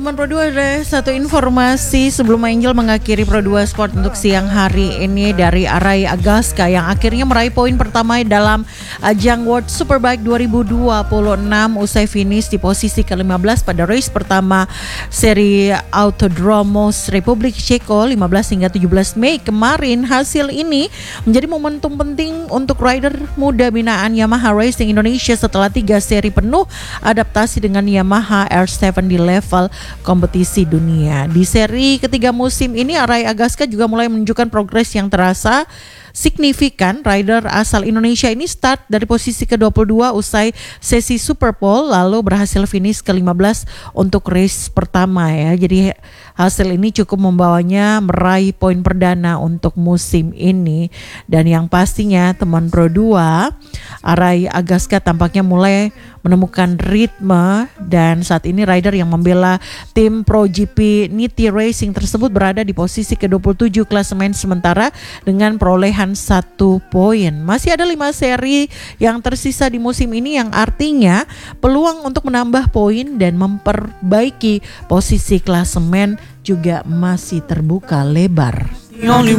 teman Pro2, ada satu informasi sebelum Angel mengakhiri Pro2 Sport untuk siang hari ini dari Aray Agaska yang akhirnya meraih poin pertama dalam ajang World Superbike 2026 usai finish di posisi ke-15 pada race pertama seri Autodromos Republik Ceko 15 hingga 17 Mei kemarin. Hasil ini menjadi momentum penting untuk rider muda binaan Yamaha Racing Indonesia setelah 3 seri penuh adaptasi dengan Yamaha R7 di level kompetisi dunia. Di seri ketiga musim ini Aray Agaska juga mulai menunjukkan progres yang terasa signifikan. Rider asal Indonesia ini start dari posisi ke-22 usai sesi Super Pole lalu berhasil finish ke-15 untuk race pertama ya. Jadi hasil ini cukup membawanya meraih poin perdana untuk musim ini. Dan yang pastinya teman Pro2, Aray Agaska tampaknya mulai menemukan ritme dan saat ini rider yang membela tim Pro GP Niti Racing tersebut berada di posisi ke-27 klasemen sementara dengan perolehan 1 poin. Masih ada 5 seri yang tersisa di musim ini yang artinya peluang untuk menambah poin dan memperbaiki posisi klasemen juga masih terbuka lebar.